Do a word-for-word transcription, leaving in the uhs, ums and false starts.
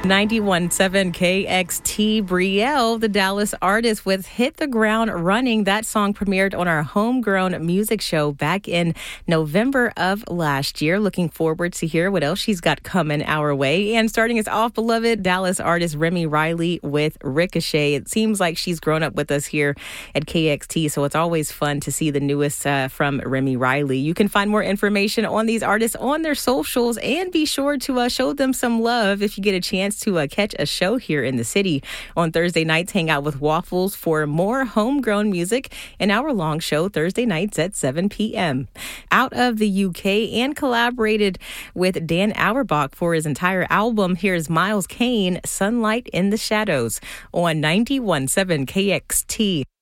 ninety-one point seven K X T, Brielle, the Dallas artist with Hit the Ground Running. That song premiered on our Homegrown music show back in November of last year. Looking forward to hear what else she's got coming our way. And starting us off, beloved Dallas artist Remi Riley with Ricochet. It seems like she's grown up with us here at K X T, so it's always fun to see the newest uh, from Remi Riley. You can find more information on these artists on their socials, and be sure to uh, show them some love if you get a chance to uh, catch a show here in the city. On Thursday nights, hang out with Waffles for more homegrown music, an hour-long show Thursday nights at seven p.m. Out of the U K and collaborated with Dan Auerbach for his entire album, here's Miles Kane, Sunlight in the Shadows on ninety-one point seven K X T.